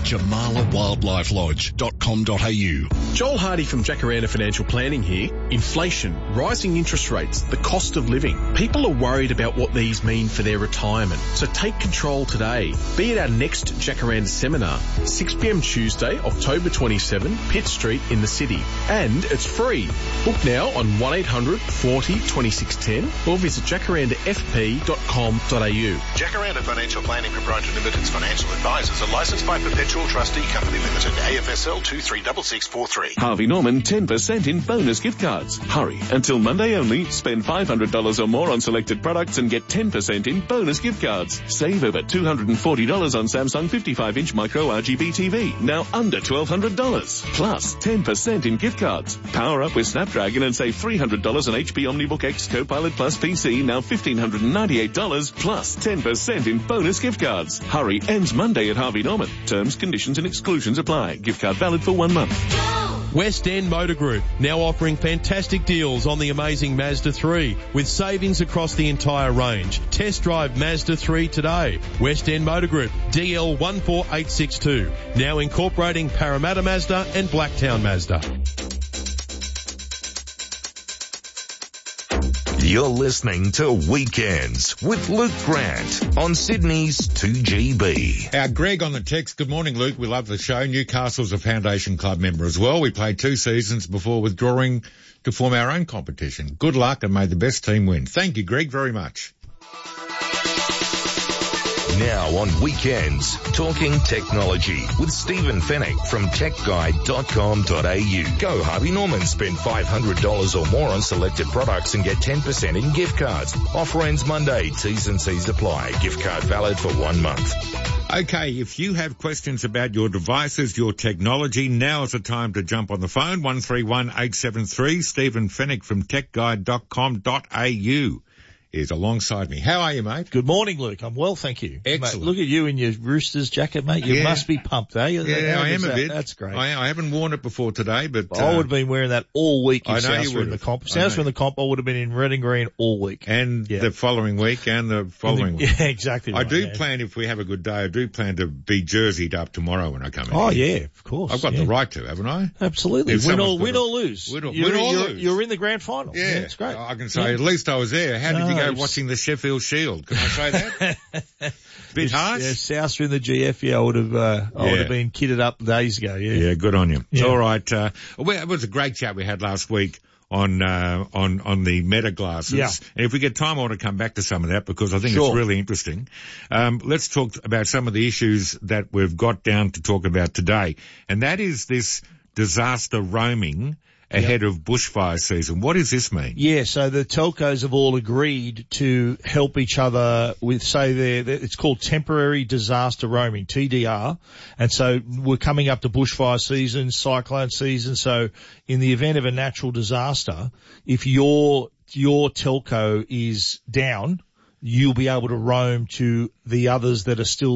P: jamalawildlifelodge.com.au.
L: Joel Hardy from Jacaranda Financial Planning here. Inflation, rising interest rates, the cost of living. People are worried about what these mean for their retirement. So take control today. Be at our next Jacaranda seminar, 6 p.m. Tuesday, October 27, Pitt Street in the city. And it's free. Book now on 1-800-40-2610 or visit jacarandafp.com.au.
R: Jacaranda Financial Planning Proprietary Limited's financial advisors are licensed by Perpetual Trustee Company Limited, AFSL 236643.
M: Harvey Norman 10% in bonus gift cards. Hurry, until Monday only. Spend $500 or more on selected products and get 10% in bonus gift cards. Save over $240 on Samsung 55-inch micro RGB TV, now under $1,200. Plus 10% in gift cards. Power up with Snapdragon and save $300 on HP OmniBook X Copilot Plus PC, now $1,598, plus 10% in bonus gift cards. Hurry, ends Monday at Harvey Norman. Terms, conditions and exclusions apply. Gift card valid for 1 month.
L: West End Motor Group, now offering fantastic deals on the amazing Mazda 3 with savings across the entire range. Test drive Mazda 3 today. West End Motor Group, DL 14862, now incorporating Parramatta Mazda and Blacktown Mazda.
C: You're listening to Weekends with Luke Grant on Sydney's 2GB.
B: Our Greg on the text. Good morning, Luke. We love the show. Newcastle's a Foundation Club member as well. We played 2 seasons before withdrawing to form our own competition. Good luck and may the best team win. Thank you, Greg, very much.
C: Now on Weekends, talking technology with Stephen Fennick from techguide.com.au. Go Harvey Norman, spend $500 or more on selected products and get 10% in gift cards. Offer ends Monday. T's and C's apply. Gift card valid for 1 month.
B: Okay, if you have questions about your devices, your technology, now is the time to jump on the phone. 131873. Stephen Fennick from techguide.com.au. is alongside me. How are you, mate?
Y: Good morning, Luke. I'm well, thank you.
B: Excellent.
Y: Mate, look at you in your Roosters jacket, mate. You must be pumped, eh?
B: Yeah, I am a bit.
Y: That's great.
B: I haven't worn it before today, but...
Y: I would have been wearing that all week if Souths were in the comp. Souths were in the comp, I would have been in red and green all week.
B: And the following week and the following week.
Y: Yeah, exactly right.
B: I do plan, if we have a good day, I do plan to be jerseyed up tomorrow when I come in.
Y: Oh, yeah, of course.
B: I've got the right to, haven't I?
Y: Absolutely. Win or lose.
B: Win or lose.
Y: You're in the grand final.
B: Yeah.
Y: It's great.
B: I can say at least I was there. How did you go watching the Sheffield Shield? Can I say that? Bit harsh?
Y: Yeah, South in the GF, I would have been kitted up days ago, yeah.
B: Yeah, good on you.
Y: Yeah.
B: All right. It was a great chat we had last week on the Meta glasses.
Y: Yeah.
B: And if we get time, I want to come back to some of that because I think
Y: Sure.
B: it's really interesting. Let's talk about some of the issues that we've got down to talk about today. And that is this disaster roaming ahead of bushfire season. What does this mean?
Y: Yeah, so the telcos have all agreed to help each other with, it's called temporary disaster roaming, TDR. And so we're coming up to bushfire season, cyclone season. So in the event of a natural disaster, if your telco is down, you'll be able to roam to the others that are still